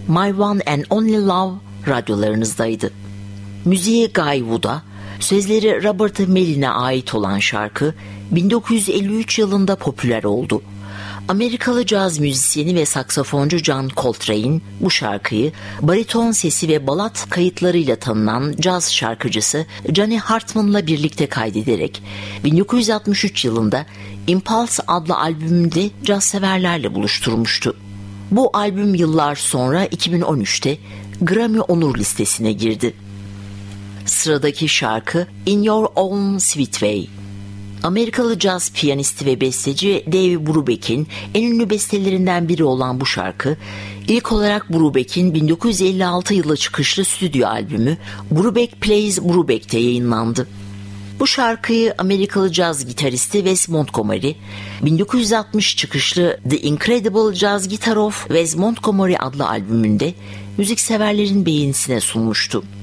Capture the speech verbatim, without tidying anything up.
My One and Only Love radyolarınızdaydı. Müziği Guy Wood'a, sözleri Robert Mellon'a ait olan şarkı bin dokuz yüz elli üç yılında popüler oldu. Amerikalı caz müzisyeni ve saksafoncu John Coltrane bu şarkıyı bariton sesi ve balat kayıtlarıyla tanınan caz şarkıcısı Johnny Hartman'la birlikte kaydederek bin dokuz yüz altmış üç yılında Impulse adlı albümünde caz severlerle buluşturmuştu. Bu albüm yıllar sonra iki bin on üçte Grammy Onur listesine girdi. Sıradaki şarkı In Your Own Sweet Way. Amerikalı caz piyanisti ve besteci Dave Brubeck'in en ünlü bestelerinden biri olan bu şarkı, ilk olarak Brubeck'in bin dokuz yüz elli altı yılı çıkışlı stüdyo albümü Brubeck Plays Brubeck'te yayınlandı. Bu şarkıyı Amerikalı caz gitaristi Wes Montgomery, bin dokuz yüz altmış çıkışlı The Incredible Jazz Guitar of Wes Montgomery adlı albümünde müzikseverlerin beğenisine sunmuştu.